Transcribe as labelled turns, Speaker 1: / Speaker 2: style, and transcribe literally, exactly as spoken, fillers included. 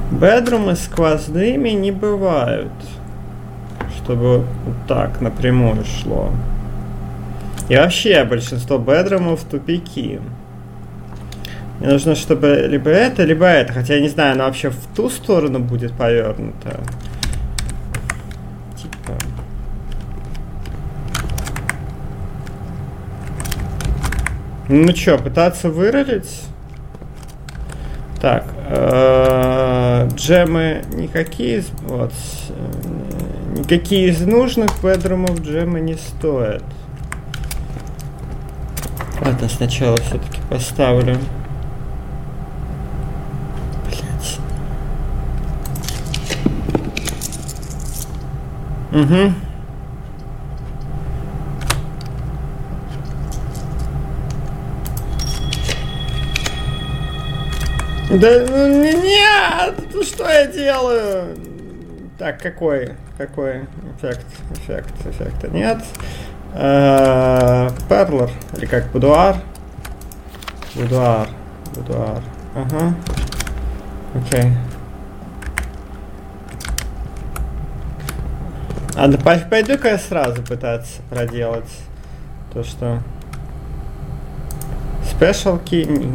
Speaker 1: Бедрумы сквозными не бывают. Чтобы вот так напрямую шло. И вообще большинство бедрумов тупики. Мне нужно, чтобы либо это, либо это. Хотя я не знаю, оно вообще в ту сторону будет повернуто. Типа. Ну чё, пытаться выролить? Так. Э-э- джемы никакие. Вот. Никакие из нужных бедрумов джемы не стоят. Ладно, сначала все-таки поставлю. Блять. Угу. Да ну нет! Ну что я делаю? Так, какой? Какой эффект? Эффект, эффекта нет. Перлер, или как, будуар? Будуар, будуар, ага. Окей. А, да пойду-ка я сразу пытаться проделать то, что... Special key?